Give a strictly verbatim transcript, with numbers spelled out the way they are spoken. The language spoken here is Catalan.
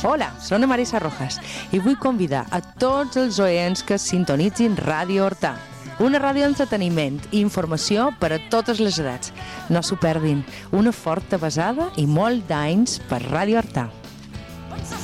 Hola, soc la Marisa Rojas i vull convidar a tots els oients que sintonitzin Ràdio Hortà, una ràdio d'entreteniment i informació per a totes les edats. No s'ho perdin, una forta besada i molt d'anys per Ràdio Hortà.